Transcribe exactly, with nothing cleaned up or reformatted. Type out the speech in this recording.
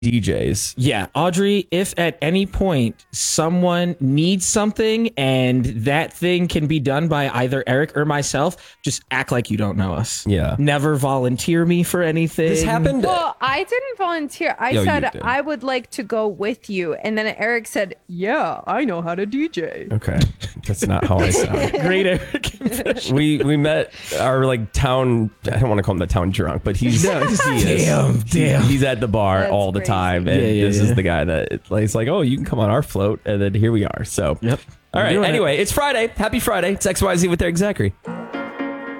D Js. Yeah, Audrey, if at any point someone needs something and that thing can be done by either Eric or myself, just act like you don't know us. Yeah. Never volunteer me for anything. This happened. Well, I didn't volunteer. I Yo, you said did. I would like to go with you. And then Eric said, yeah, I know how to D J. Okay, that's not how I sound. Great Eric. we we met our like town. I don't want to call him the town drunk, but he's No, he is. damn, damn. He's at the bar That's all the crazy. time, and Yeah, yeah, this yeah. is the guy that like, he's like, oh, you can come on our float, and then here we are. So, Yep. all I'm right. doing it. Anyway, it's Friday. Happy Friday. It's X Y Z with Eric Zachary.